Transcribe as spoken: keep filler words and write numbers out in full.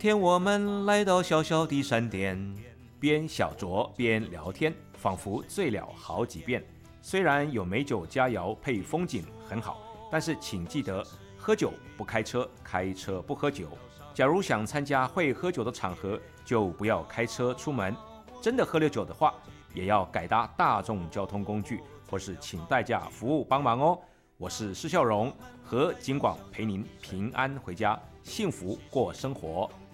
天，我们来到小小的山巅，边小酌边聊天，仿佛醉了好几遍。虽然有美酒佳肴配风景很好，但是请记得喝酒不开车，开车不喝酒。假如想参加会喝酒的场合，就不要开车出门。真的喝了酒的话，也要改搭大众交通工具，或是请代驾服务帮忙哦。我是施孝荣，和金广陪您平安回家，幸福过生活。